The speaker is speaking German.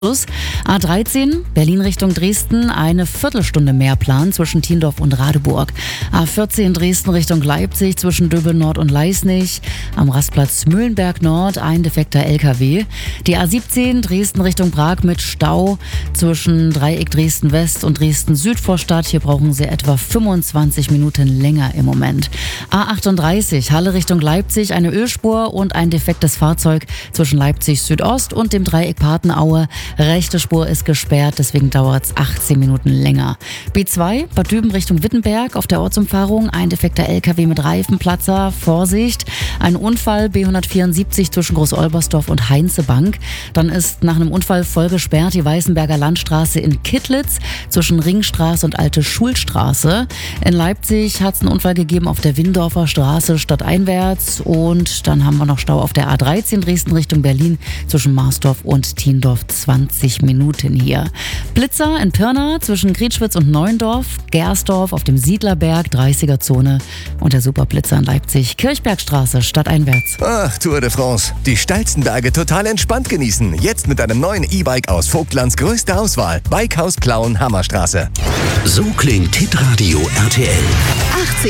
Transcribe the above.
A13, Berlin Richtung Dresden, eine Viertelstunde Mehrplan zwischen Tiendorf und Radeburg. A14, Dresden Richtung Leipzig zwischen Döbeln Nord und Leisnig. Am Rastplatz Mühlenberg Nord ein defekter LKW. Die A17, Dresden Richtung Prag mit Stau zwischen Dreieck Dresden West und Dresden Südvorstadt. Hier brauchen Sie etwa 25 Minuten länger im Moment. A38, Halle Richtung Leipzig, eine Ölspur und ein defektes Fahrzeug zwischen Leipzig Südost und dem Dreieck Patenaue. Rechte Spur ist gesperrt, deswegen dauert es 18 Minuten länger. B2, Bad Düben Richtung Wittenberg, auf der Ortsumfahrung ein defekter LKW mit Reifenplatzer. Vorsicht, ein Unfall B174 zwischen Groß-Olbersdorf und Heinzebank. Dann ist nach einem Unfall voll gesperrt die Weißenberger Landstraße in Kittlitz zwischen Ringstraße und Alte Schulstraße. In Leipzig hat es einen Unfall gegeben auf der Windorfer Straße stadteinwärts. Und dann haben wir noch Stau auf der A13 Dresden Richtung Berlin zwischen Marsdorf und Tiendorf. 20 Minuten hier. Blitzer in Pirna zwischen Grietschwitz und Neuendorf, Gersdorf auf dem Siedlerberg, 30er-Zone und der Superblitzer in Leipzig, Kirchbergstraße, stadteinwärts. Ach, Tour de France. Die steilsten Berge total entspannt genießen. Jetzt mit einem neuen E-Bike aus Vogtlands größter Auswahl. Bikehaus Plauen, Hammerstraße. So klingt Hitradio RTL. 80